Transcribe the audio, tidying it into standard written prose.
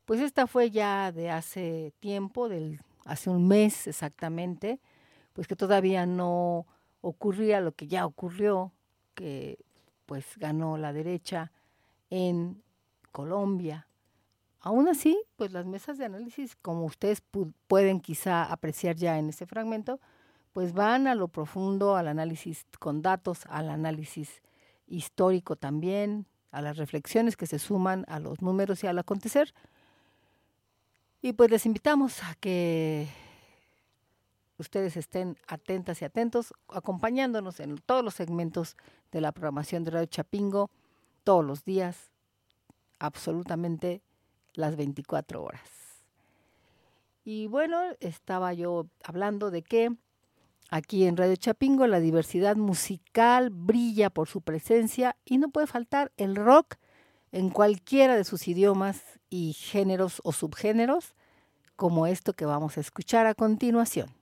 Pues esta fue ya de hace tiempo, hace un mes exactamente, pues que todavía no ocurría lo que ya ocurrió, que pues ganó la derecha en Colombia. Aún así, pues las mesas de análisis, como ustedes pueden quizá apreciar ya en este fragmento, pues van a lo profundo, al análisis con datos, al análisis histórico también, a las reflexiones que se suman a los números y al acontecer. Y pues les invitamos a que ustedes estén atentas y atentos, acompañándonos en todos los segmentos de la programación de Radio Chapingo, todos los días, absolutamente las 24 horas. Y bueno, estaba yo hablando de que aquí en Radio Chapingo la diversidad musical brilla por su presencia y no puede faltar el rock en cualquiera de sus idiomas y géneros o subgéneros, como esto que vamos a escuchar a continuación.